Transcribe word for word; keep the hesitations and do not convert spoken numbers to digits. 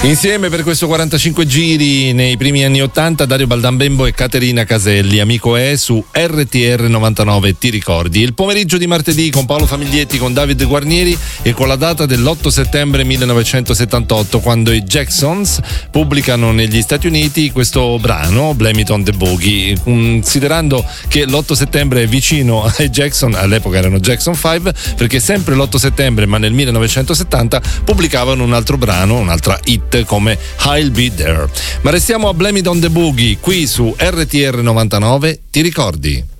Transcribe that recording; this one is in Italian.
Insieme per questo quarantacinque giri nei primi anni ottanta, Dario Baldambembo e Caterina Caselli. Amico è su R T R novantanove, ti ricordi? Il pomeriggio di martedì con Paolo Famiglietti, con Davide Guarnieri e con la data dell'otto settembre millenovecentosettantotto, quando i Jacksons pubblicano negli Stati Uniti questo brano, Blame It on the Boogie. Considerando che l'otto settembre è vicino ai Jackson, all'epoca erano Jackson cinque, perché sempre l'otto settembre ma nel millenovecentosettanta pubblicavano un altro brano, un'altra hit come I'll Be There. Ma restiamo a Blame It on the Boogie qui su R T R novantanove, ti ricordi?